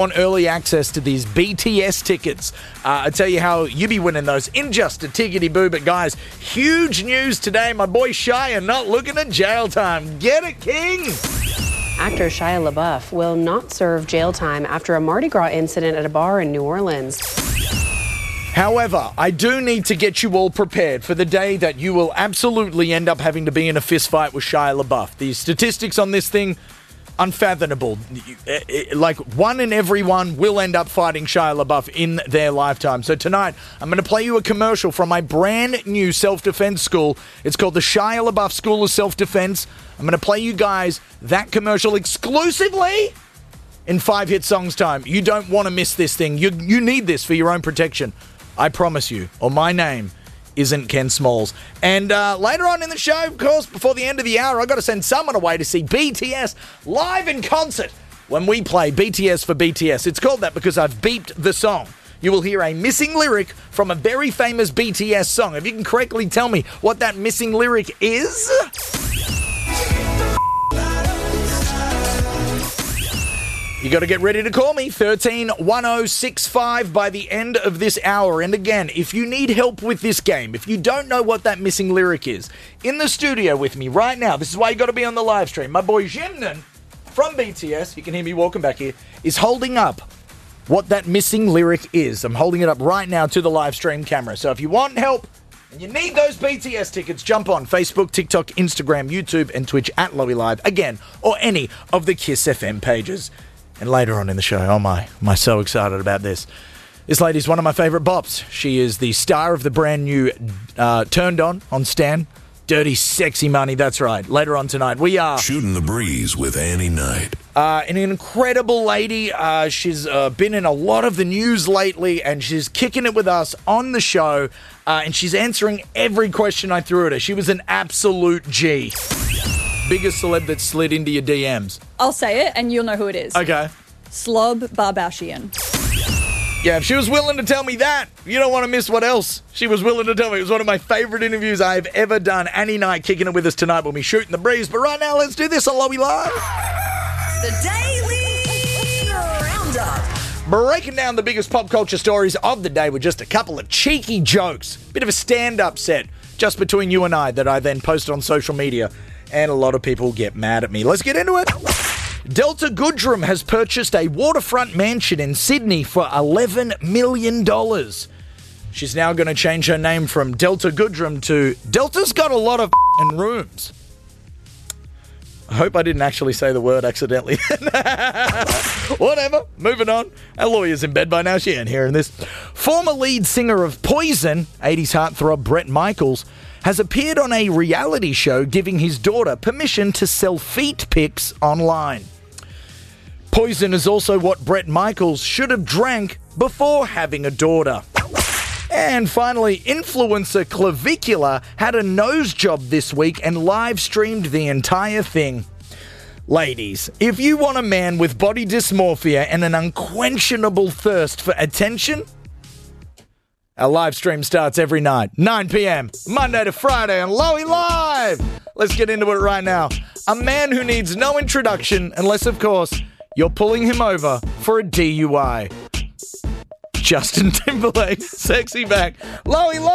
on early access to these BTS tickets. I tell you how you be winning those in just a tickety boo. But guys, huge news today. My boy Shia not looking at jail time. Get it, King? Actor Shia LaBeouf will not serve jail time after a Mardi Gras incident at a bar in New Orleans. However, I do need to get you all prepared for the day that you will absolutely end up having to be in a fist fight with Shia LaBeouf. The statistics on this thing, unfathomable. Like, one in every one will end up fighting Shia LaBeouf in their lifetime. So tonight, I'm going to play you a commercial from my brand new self-defense school. It's called the Shia LaBeouf School of Self-Defense. I'm going to play you guys that commercial exclusively in 5 Hit Songs time. You don't want to miss this thing. You need this for your own protection. I promise you. Or my name isn't Ken Smalls. And later on in the show, of course, before the end of the hour, I've got to send someone away to see BTS live in concert when we play BTS for BTS. It's called that because I've beeped the song. You will hear a missing lyric from a very famous BTS song. If you can correctly tell me what that missing lyric is... You got to get ready to call me, 131065 by the end of this hour. And again, if you need help with this game, if you don't know what that missing lyric is, in the studio with me right now, this is why you got to be on the live stream. My boy Jimnan from BTS, you can hear me walking back here, is holding up what that missing lyric is. I'm holding it up right now to the live stream camera. So if you want help and you need those BTS tickets, jump on Facebook, TikTok, Instagram, YouTube, and Twitch at Lowy Live, again, or any of the Kiss FM pages. And later on in the show, oh my, am I so excited about this. This lady's one of my favourite bops. She is the star of the brand new Turned On Stan. Dirty Sexy Money, that's right. Later on tonight, we are... Shooting the Breeze with Annie Knight. An incredible lady. She's been in a lot of the news lately, and she's kicking it with us on the show. And she's answering every question I threw at her. She was an absolute G. Biggest celeb that slid into your DMs. I'll say it and you'll know who it is. Okay. Slob Barbashian. Yeah, if she was willing to tell me that, you don't want to miss what else she was willing to tell me. It was one of my favourite interviews I've ever done. Annie Knight kicking it with us tonight. We'll be shooting the breeze. But right now, let's do this on Lowy Live. The Daily Roundup. Breaking down the biggest pop culture stories of the day with just a couple of cheeky jokes. Bit of a stand-up set just between you and I that I then post on social media. And a lot of people get mad at me. Let's get into it. Delta Goodrum has purchased a waterfront mansion in Sydney for $11 million. She's now going to change her name from Delta Goodrum to Delta's got a lot of rooms. I hope I didn't actually say the word accidentally. Whatever. Moving on. Our lawyer's in bed by now. She ain't hearing this. Former lead singer of Poison, 80s heartthrob Bret Michaels, has appeared on a reality show giving his daughter permission to sell feet pics online. Poison is also what Bret Michaels should have drank before having a daughter. And finally, influencer Clavicular had a nose job this week and live streamed the entire thing. Ladies, if you want a man with body dysmorphia and an unquenchable thirst for attention, our live stream starts every night, 9 p.m., Monday to Friday on Lowy Live. Let's get into it right now. A man who needs no introduction, unless, of course, you're pulling him over for a DUI. Justin Timberlake, Sexy Back, Lowy Live.